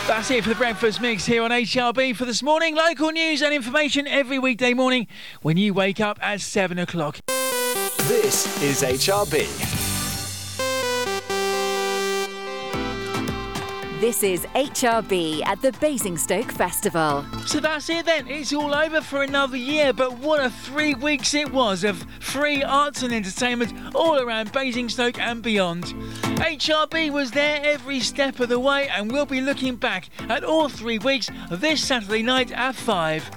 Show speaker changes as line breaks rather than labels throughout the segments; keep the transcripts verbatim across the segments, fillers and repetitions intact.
That's it for the Breakfast Mix here on H R B for this morning. Local news and information every weekday morning when you wake up at seven o'clock.
This is H R B.
This is H R B at the Basingstoke Festival.
So that's it then. It's all over for another year, but what a three weeks it was of free arts and entertainment all around Basingstoke and beyond. H R B was there every step of the way, and we'll be looking back at all three weeks this Saturday night at five.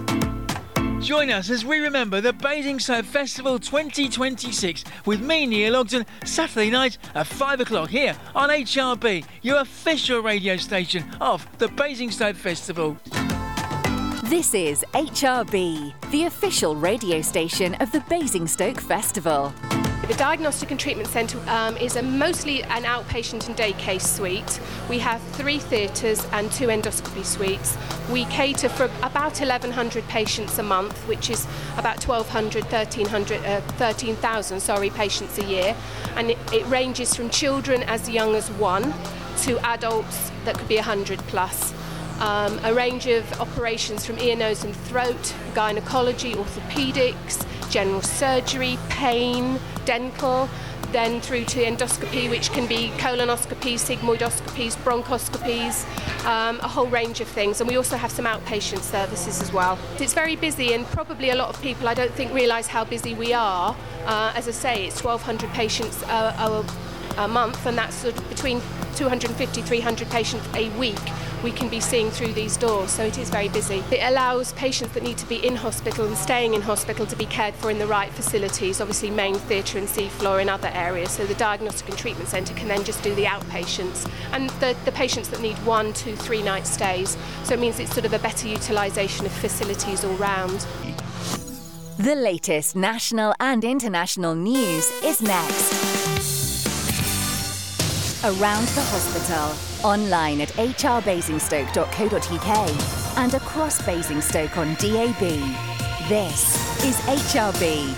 Join us as we remember the Basingstoke Festival twenty twenty-six with me, Neil Ogden, Saturday night at five o'clock here on H R B, your official radio station of the Basingstoke Festival.
This is H R B, the official radio station of the Basingstoke Festival.
The Diagnostic and Treatment Centre um, is a mostly an outpatient and day case suite. We have three theatres and two endoscopy suites. We cater for about eleven hundred patients a month, which is about twelve hundred, thirteen hundred, uh, thirteen thousand sorry, patients a year. And it, it ranges from children as young as one to adults that could be one hundred plus. Um, a range of operations from ear, nose and throat, gynecology, orthopaedics, general surgery, pain, dental, then through to endoscopy, which can be colonoscopies, sigmoidoscopies, bronchoscopies, um, a whole range of things. And we also have some outpatient services as well. It's very busy, and probably a lot of people, I don't think, realise how busy we are. Uh, as I say, it's twelve hundred patients a, a, a month, and that's sort of between two hundred fifty, three hundred patients a week we can be seeing through these doors, so it is very busy. It allows patients that need to be in hospital and staying in hospital to be cared for in the right facilities, obviously main theatre and seafloor and other areas, so the Diagnostic and Treatment Centre can then just do the outpatients and the, the patients that need one, two, three night stays, so it means it's sort of a better utilisation of facilities all round.
The latest national and international news is next. Around the hospital, online at h r basingstoke dot co dot u k and across Basingstoke on D A B. This is H R B.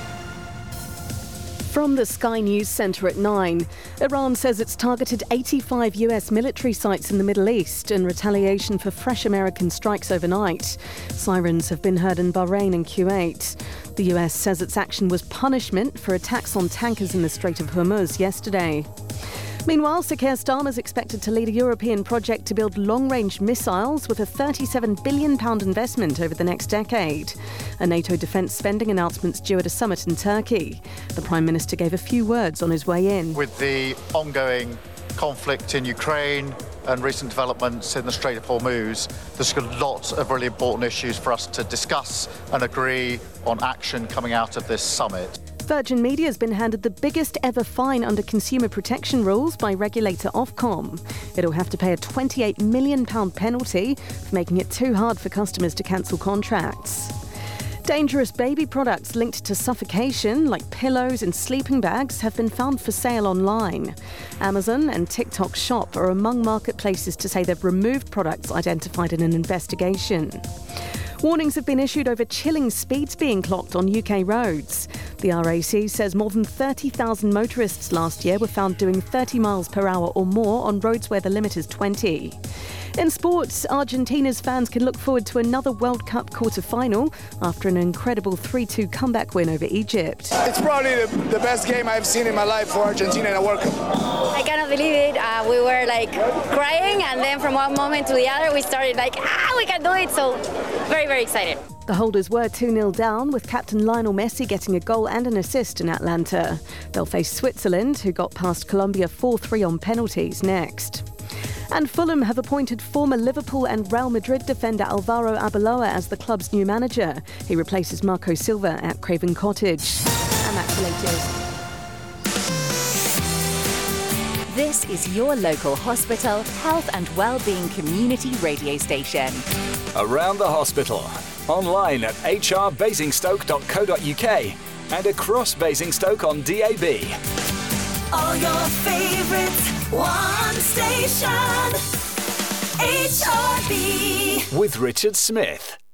From the Sky News Centre at nine, Iran says it's targeted eighty-five U S military sites in the Middle East in retaliation for fresh American strikes overnight. Sirens have been heard in Bahrain and Kuwait. The U S says its action was punishment for attacks on tankers in the Strait of Hormuz yesterday. Meanwhile, Sir Keir Starmer is expected to lead a European project to build long-range missiles with a thirty-seven billion pounds investment over the next decade. A NATO defence spending announcement's due at a summit in Turkey. The Prime Minister gave a few words on his way in.
With the ongoing conflict in Ukraine and recent developments in the Strait of Hormuz, there's a lot of really important issues for us to discuss and agree on action coming out of this summit.
Virgin Media has been handed the biggest ever fine under consumer protection rules by regulator Ofcom. It'll have to pay a twenty-eight million pounds penalty for making it too hard for customers to cancel contracts. Dangerous baby products linked to suffocation, like pillows and sleeping bags, have been found for sale online. Amazon and TikTok Shop are among marketplaces to say they've removed products identified in an investigation. Warnings have been issued over chilling speeds being clocked on U K roads. The R A C says more than thirty thousand motorists last year were found doing thirty miles per hour or more on roads where the limit is twenty. In sports, Argentina's fans can look forward to another World Cup quarter-final after an incredible three two comeback win over Egypt.
It's probably the, the best game I've seen in my life for Argentina in a World Cup.
I cannot believe it. Uh, we were like crying, and then from one moment to the other we started like, ah, we can do it. So very, very excited.
The holders were two nil down, with captain Lionel Messi getting a goal and an assist in Atlanta. They'll face Switzerland, who got past Colombia four three on penalties, next. And Fulham have appointed former Liverpool and Real Madrid defender Alvaro Arbeloa as the club's new manager. He replaces Marco Silva at Craven Cottage. And that's the latest.
This is your local hospital, health and wellbeing community radio station.
Around the hospital, online at h r basingstoke dot co dot u k and across Basingstoke on D A B.
All your favorites, one station, H R B.
With Richard Smith.